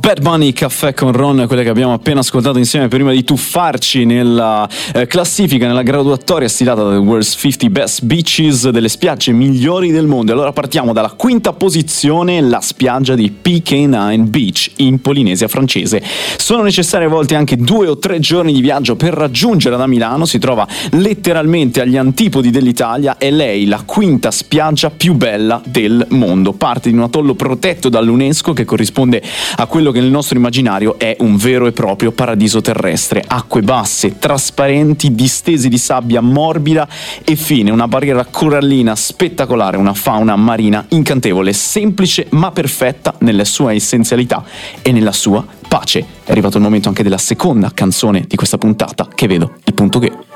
Bad Bunny, Caffè con Ron, quelle che abbiamo appena ascoltato insieme prima di tuffarci nella classifica, nella graduatoria stilata dal World's 50 Best Beaches, delle spiagge migliori del mondo. Allora partiamo dalla quinta posizione, la spiaggia di PK9 Beach in Polinesia francese. Sono necessari a volte anche 2 o 3 giorni di viaggio per raggiungerla da Milano, si trova letteralmente agli antipodi dell'Italia, è lei la quinta spiaggia più bella del mondo. Parte di un atollo protetto dall'UNESCO che corrisponde a quello che nel nostro immaginario è un vero e proprio paradiso terrestre. Acque basse, trasparenti, distese di sabbia morbida e fine, una barriera corallina spettacolare, una fauna marina incantevole, semplice ma perfetta nella sua essenzialità e nella sua pace. È arrivato il momento anche della seconda canzone di questa puntata, che vedo il punto G.